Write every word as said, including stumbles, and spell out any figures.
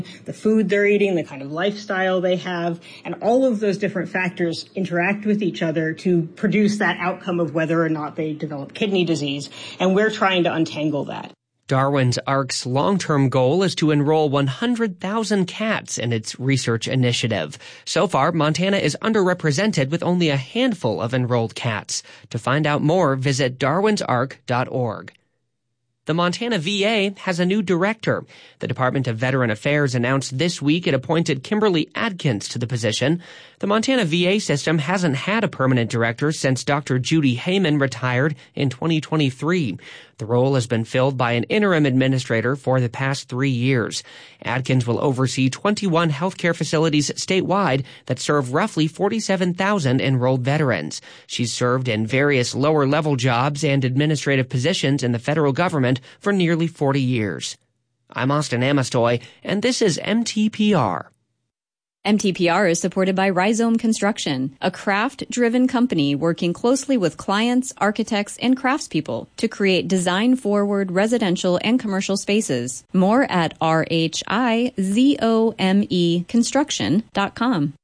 the food they're eating, the kind of lifestyle they have, and all of those different factors interact with each other to produce that outcome of whether or not they develop kidney disease. And we're trying to untangle that. Darwin's Ark's long-term goal is to enroll one hundred thousand cats in its research initiative. So far, Montana is underrepresented with only a handful of enrolled cats. To find out more, visit darwins ark dot org. The Montana V A has a new director. The Department of Veteran Affairs announced this week it appointed Kimberly Adkins to the position. The Montana V A system hasn't had a permanent director since Doctor Judy Heyman retired in twenty twenty-three. The role has been filled by an interim administrator for the past three years. Adkins will oversee twenty-one healthcare facilities statewide that serve roughly forty-seven thousand enrolled veterans. She's served in various lower-level jobs and administrative positions in the federal government for nearly forty years. I'm Austin Amestoy, and this is M T P R. M T P R is supported by Rhizome Construction, a craft-driven company working closely with clients, architects, and craftspeople to create design-forward residential and commercial spaces. More at R H I Z O M E construction dot com.